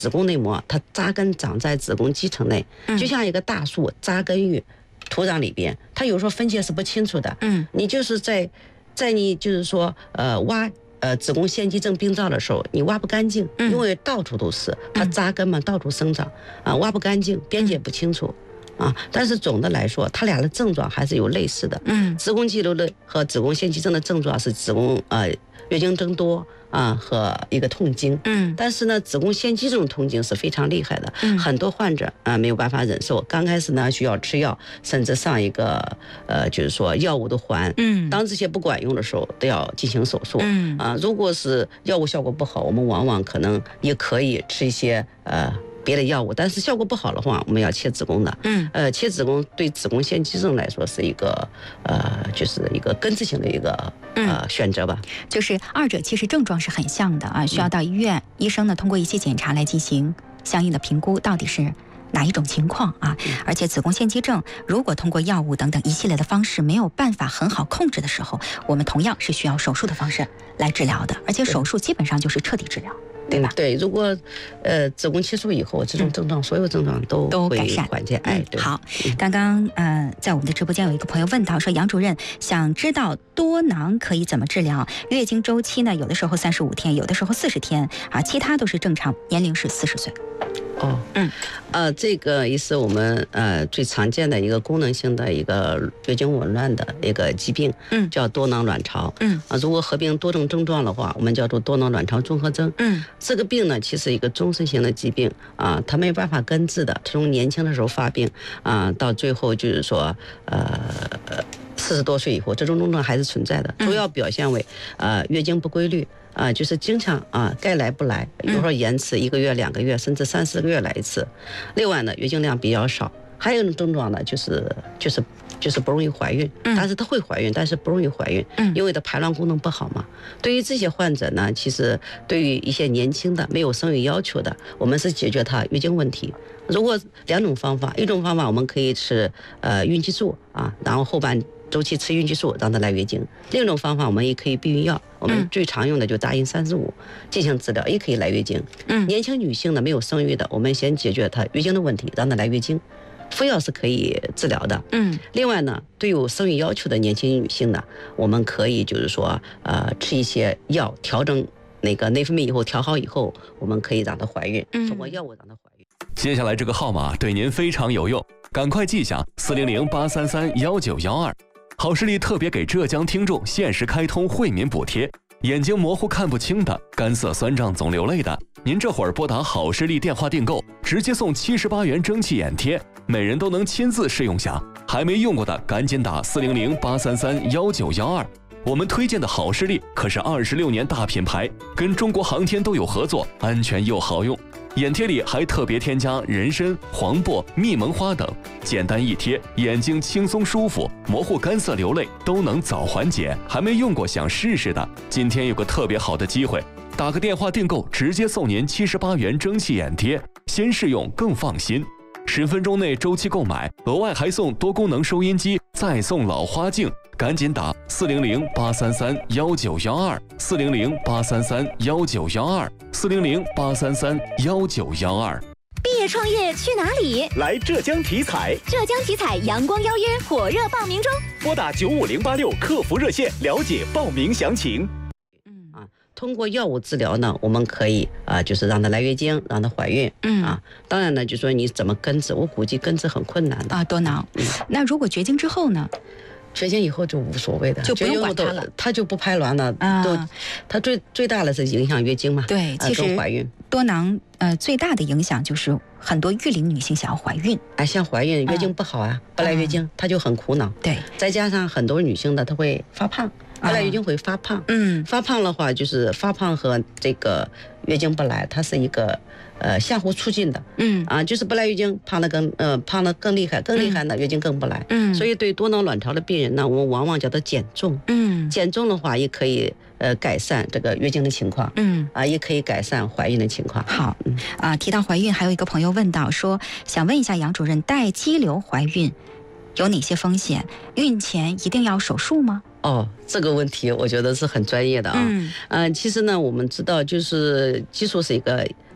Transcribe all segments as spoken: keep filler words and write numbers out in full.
子宫内膜它扎根长在子宫肌层内，就像一个大树扎根于土壤里边，它有时候分界是不清楚的。嗯，你就是在在你就是说呃挖呃子宫腺肌症病灶的时候，你挖不干净，因为到处都是它扎根嘛，到处生长啊，挖不干净，边界不清楚。啊，但是总的来说，它俩的症状还是有类似的。嗯，子宫肌瘤的和子宫腺肌症的症状是子宫呃月经增多啊和一个痛经。嗯，但是呢，子宫腺肌这种痛经是非常厉害的，嗯、很多患者啊没有办法忍受，刚开始呢需要吃药，甚至上一个呃就是说药物的环。嗯，当这些不管用的时候，都要进行手术。嗯，啊，如果是药物效果不好，我们往往可能也可以吃一些呃。别的药物，但是效果不好的话，我们要切子宫的。嗯，呃，切子宫对子宫腺肌症来说是一个呃，就是一个根治性的一个呃选择吧。 就是二者其实症状是很像的啊，需要到医院，嗯、医生呢通过一些检查来进行相应的评估，到底是哪一种情况啊？嗯、而且子宫腺肌症如果通过药物等等一系列的方式没有办法很好控制的时候，我们同样是需要手术的方式来治疗的，而且手术基本上就是彻底治疗。对吧？ 对，如果呃子宫切除以后，这种症状、嗯、所有症状都都改善缓解。哎，对。 好，刚刚呃在我们的直播间有一个朋友问到说，杨主任想知道多囊可以怎么治疗？月经周期呢，有的时候三十五天，有的时候四十天啊，其他都是正常，年龄是四十岁。 哦，嗯，呃，这个也是我们呃最常见的一个功能性的一个月经紊乱的一个疾病，嗯，叫多囊卵巢，嗯，啊，如果合并多种症状的话，我们叫做多囊卵巢综合征，嗯，这个病呢，其实一个终身性的疾病啊，它没有办法根治的，从年轻的时候发病啊，到最后就是说呃。四十多岁以后，这种症状还是存在的，主要表现为呃月经不规律啊、呃，就是经常啊该来不来，有时候延迟一个月、两个月，甚至三四个月来一次。另外呢，月经量比较少，还有一种症状呢，就是就是就是不容易怀孕，但是她会怀孕，但是不容易怀孕，因为她排卵功能不好嘛。对于这些患者呢，其实对于一些年轻的没有生育要求的，我们是解决她月经问题。如果两种方法，一种方法我们可以吃呃孕激素啊，然后后半周期吃孕激素让它来月经；另一种方法我们也可以避孕药，我们最常用的就达因三十五进行治疗，也可以来月经。嗯，年轻女性呢没有生育的，我们先解决她月经的问题，让她来月经。服药是可以治疗的。嗯，另外呢，对有生育要求的年轻女性呢，我们可以就是说呃吃一些药调整那个内分泌以后调好以后，我们可以让她怀孕，通过药物让她怀孕。 接下来这个号码对您非常有用，赶快记下四零零八三三幺九幺二。好视力特别给浙江听众限时开通惠民补贴，眼睛模糊看不清的、干涩酸胀总流泪的，您这会儿拨打好视力电话订购，直接送七十八元蒸汽眼贴，每人都能亲自试用下。还没用过的赶紧打四零零八三三幺九幺二。我们推荐的好视力可是二十六年大品牌，跟中国航天都有合作，安全又好用。眼贴里还特别添加人参、黄柏、蜜蒙花等，简单一贴，眼睛轻松舒服，模糊干涩流泪都能早缓解。还没用过想试试的，今天有个特别好的机会，打个电话订购，直接送您七十八元蒸汽眼贴，先试用更放心。十分钟内周期购买，额外还送多功能收音机，再送老花镜。赶紧打四零零八三三幺九幺二，四零零八三三幺九幺二，四零零八三三幺九幺二。 毕业创业去哪里？ 来浙江体彩。 浙江体彩阳光邀约火热报名中， 拨打九五零八六客服热线了解报名详情。 啊，通过药物治疗呢，我们可以啊，就是让她来月经，让她怀孕。嗯啊，当然呢，就说你怎么根治，我估计根治很困难的啊，多囊。嗯，那如果绝经之后呢？ 绝经以后就无所谓的， 就不用管它了， 它就不排卵了。啊，都，它最最大的是影响月经嘛。 对，其实、 呃、怀孕多囊呃最大的影响就是很多育龄女性想要怀孕， 哎，想怀孕月经不好啊，不来月经，她就很苦恼。 对， 再加上很多女性呢，她会发胖。不来月经会发胖，嗯，发胖的话就是发胖和这个月经不来，它是一个呃相互促进的，嗯啊，就是不来月经，胖的更呃胖的更厉害，更厉害呢，月经更不来，嗯，所以对多囊卵巢的病人呢，我们往往叫他减重，嗯，减重的话也可以呃改善这个月经的情况，嗯啊，也可以改善怀孕的情况。 好，嗯啊，提到怀孕，还有一个朋友问到说，想问一下杨主任，带肌瘤怀孕有哪些风险？孕前一定要手术吗？ 哦，这个问题我觉得是很专业的啊。嗯，呃，其实呢，我们知道，就是激素是一个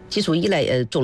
基础依赖呃肿。